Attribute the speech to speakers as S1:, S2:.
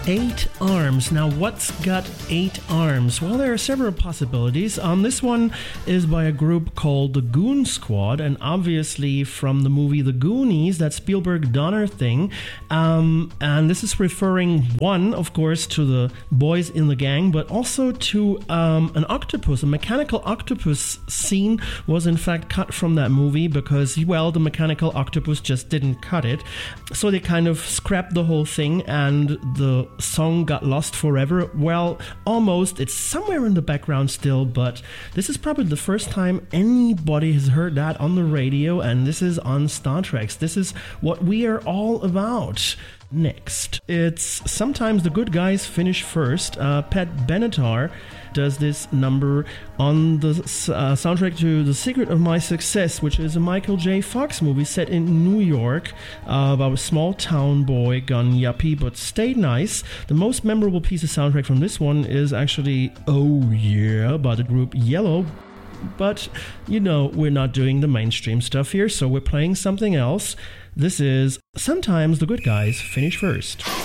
S1: 8 arms. Now, what's got 8 arms? Well, there are several possibilities. This one is by a group called the Goon Squad, and obviously from the movie The Goonies, that Spielberg-Donner thing. And this is referring, one, of course, to the boys in the gang, but also to an octopus. A mechanical octopus scene was in fact cut from that movie because, well, the mechanical octopus just didn't cut it. So they kind of scrapped the whole thing and the song got lost forever. Well, almost. It's somewhere in the background still, but this is probably the first time anybody has heard that on the radio, and this is on Star Trek. This is what we are all about. Next, it's Sometimes the Good Guys Finish First. Pat Benatar does this number on the soundtrack to The Secret of My Success, which is a Michael J. Fox movie set in New York about a small town boy gone yuppie but stayed nice. The most memorable piece of soundtrack from this one is actually Oh Yeah by the group Yellow. But, you know, we're not doing the mainstream stuff here, so we're playing something else. This is Sometimes the Good Guys Finish First.